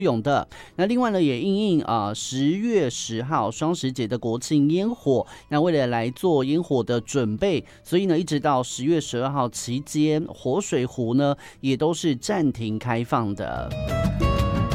泳的。那另外呢，也因应10月10号双十节的国庆烟火，那为了来做烟火的准备，所以呢，一直到10月12号期间，活水湖呢也都是暂停开放的。